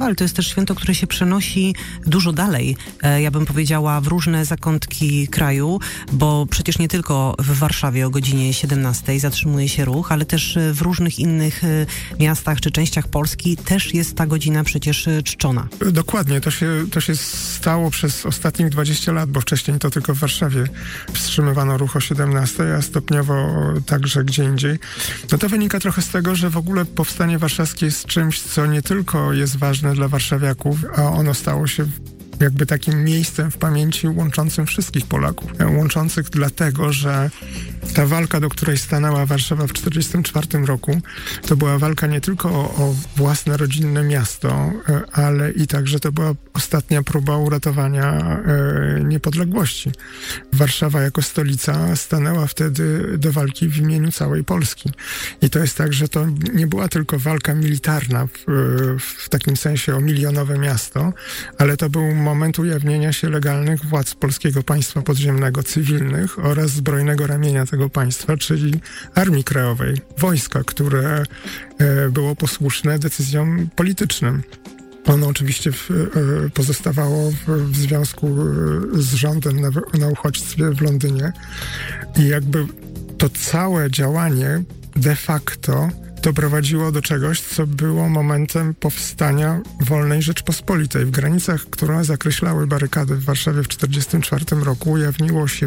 Warszawa, ale to jest też święto, które się przenosi dużo dalej, ja bym powiedziała, w różne zakątki kraju, bo przecież nie tylko w Warszawie o godzinie 17 zatrzymuje się ruch, ale też w różnych innych miastach czy częściach Polski też jest ta godzina przecież czczona. Dokładnie, to się stało przez ostatnich 20 lat, bo wcześniej to tylko w Warszawie wstrzymywano ruch o 17, a stopniowo także gdzie indziej. No to wynika trochę z tego, że w ogóle powstanie warszawskie jest czymś, co nie tylko jest ważne dla warszawiaków, a ono stało się jakby takim miejscem w pamięci łączącym wszystkich Polaków. Łączących dlatego, że ta walka, do której stanęła Warszawa w 1944 roku, to była walka nie tylko o własne rodzinne miasto, ale i także to była ostatnia próba uratowania niepodległości. Warszawa jako stolica stanęła wtedy do walki w imieniu całej Polski. I to jest tak, że to nie była tylko walka militarna w takim sensie o milionowe miasto, ale to był moment ujawnienia się legalnych władz polskiego państwa podziemnego, cywilnych oraz zbrojnego ramienia tego państwa, czyli Armii Krajowej, wojska, które było posłuszne decyzjom politycznym. Ono oczywiście pozostawało w związku z rządem na uchodźstwie w Londynie i jakby to całe działanie de facto doprowadziło do czegoś, co było momentem powstania wolnej Rzeczpospolitej. W granicach, które zakreślały barykady w Warszawie w 1944 roku, ujawniło się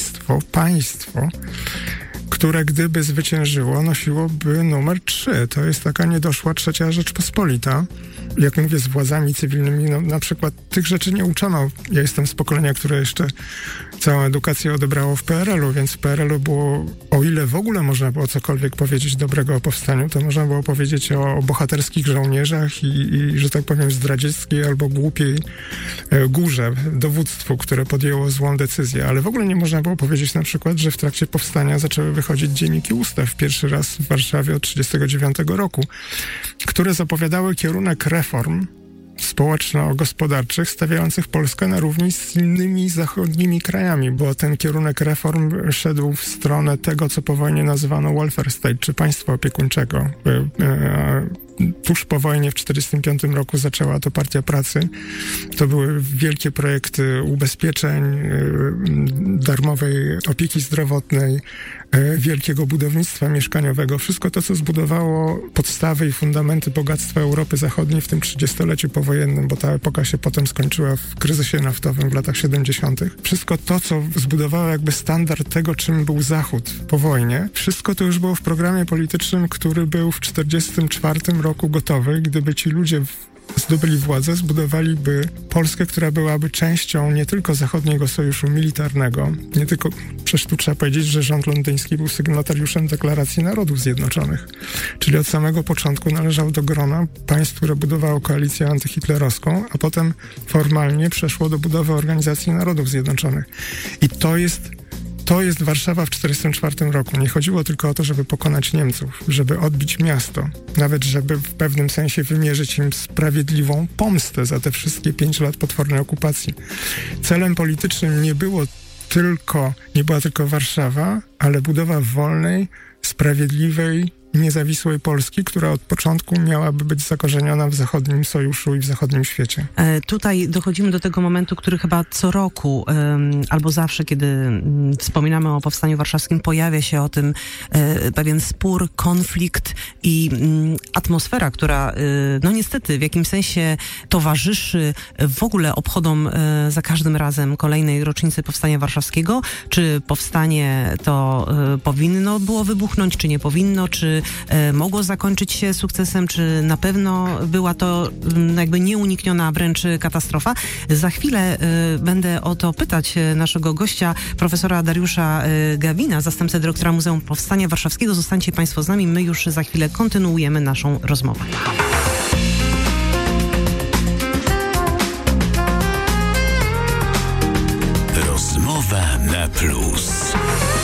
państwo, które gdyby zwyciężyło, nosiłoby numer 3. To jest taka niedoszła trzecia Rzeczpospolita. Jak mówię, z władzami cywilnymi, no, na przykład tych rzeczy nie uczono. Ja jestem z pokolenia, które jeszcze całą edukację odebrało w PRL-u, więc w PRL-u było, o ile w ogóle można było cokolwiek powiedzieć dobrego o powstaniu, to można było powiedzieć o bohaterskich żołnierzach i że tak powiem, zdradzieckiej albo głupiej górze, dowództwu, które podjęło złą decyzję. Ale w ogóle nie można było powiedzieć na przykład, że w trakcie powstania zaczęły wychodzić dzienniki ustaw pierwszy raz w Warszawie od 1939 roku, które zapowiadały kierunek reform społeczno-gospodarczych stawiających Polskę na równi z innymi zachodnimi krajami, bo ten kierunek reform szedł w stronę tego, co po wojnie nazywano welfare state, czy państwa opiekuńczego. Tuż po wojnie w 1945 roku zaczęła to Partia Pracy. To były wielkie projekty ubezpieczeń, darmowej opieki zdrowotnej, wielkiego budownictwa mieszkaniowego. Wszystko to, co zbudowało podstawy i fundamenty bogactwa Europy Zachodniej w tym 30-leciu powojennym, bo ta epoka się potem skończyła w kryzysie naftowym w latach 70. Wszystko to, co zbudowało jakby standard tego, czym był Zachód po wojnie, wszystko to już było w programie politycznym, który był w 1944 roku gotowy. Gdyby ci ludzie zdobyli władzę, zbudowaliby Polskę, która byłaby częścią nie tylko Zachodniego Sojuszu Militarnego, nie tylko, przecież tu trzeba powiedzieć, że rząd londyński był sygnatariuszem Deklaracji Narodów Zjednoczonych, czyli od samego początku należał do grona państw, które budowało koalicję antyhitlerowską, a potem formalnie przeszło do budowy Organizacji Narodów Zjednoczonych. I to jest Warszawa w 1944 roku. Nie chodziło tylko o to, żeby pokonać Niemców, żeby odbić miasto, nawet żeby w pewnym sensie wymierzyć im sprawiedliwą pomstę za te wszystkie 5 lat potwornej okupacji. Celem politycznym nie była tylko Warszawa, ale budowa wolnej, sprawiedliwej, niezawisłej Polski, która od początku miałaby być zakorzeniona w zachodnim sojuszu i w zachodnim świecie. Tutaj dochodzimy do tego momentu, który chyba co roku albo zawsze, kiedy wspominamy o Powstaniu Warszawskim, pojawia się o tym pewien spór, konflikt i atmosfera, która no niestety w jakimś sensie towarzyszy w ogóle obchodom za każdym razem kolejnej rocznicy Powstania Warszawskiego. Czy powstanie to powinno było wybuchnąć, czy nie powinno, czy mogło zakończyć się sukcesem, czy na pewno była to jakby nieunikniona wręcz katastrofa. Za chwilę będę o to pytać naszego gościa, profesora Dariusza Gawina, zastępcę dyrektora Muzeum Powstania Warszawskiego. Zostańcie Państwo z nami, my już za chwilę kontynuujemy naszą rozmowę. Rozmowa na plus.